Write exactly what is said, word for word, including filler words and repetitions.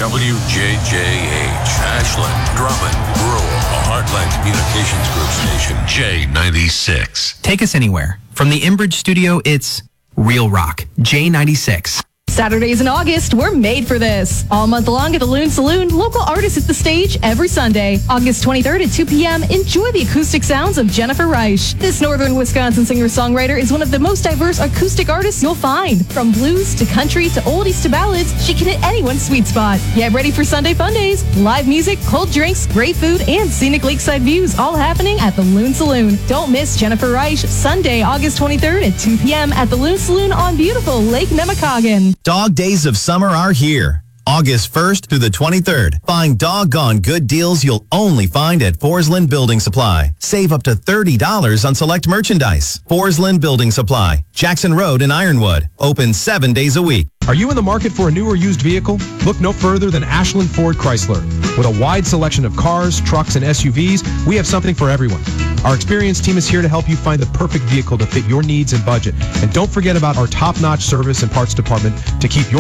W J J H, Ashland, Drummond, Rural, a Heartland Communications Group station, J ninety-six. Take us anywhere. From the Inbridge studio, it's Real Rock, J ninety-six. Saturdays in August, we're made for this. All month long at the Loon Saloon, local artists hit the stage every Sunday. August twenty-third at two p.m., enjoy the acoustic sounds of Jennifer Reich. This northern Wisconsin singer-songwriter is one of the most diverse acoustic artists you'll find. From blues to country to oldies to ballads, she can hit anyone's sweet spot. Get ready for Sunday fun days. Live music, cold drinks, great food, and scenic lakeside views all happening at the Loon Saloon. Don't miss Jennifer Reich, Sunday, August twenty-third at two p.m. at the Loon Saloon on beautiful Lake Nemacoggin. Dog days of summer are here. August first through the twenty-third. Find doggone good deals you'll only find at Forsland Building Supply. Save up to thirty dollars on select merchandise. Forsland Building Supply, Jackson Road in Ironwood. Open seven days a week. Are you in the market for a new or used vehicle? Look no further than Ashland Ford Chrysler. With a wide selection of cars, trucks, and S U Vs, we have something for everyone. Our experienced team is here to help you find the perfect vehicle to fit your needs and budget. And don't forget about our top-notch service and parts department to keep your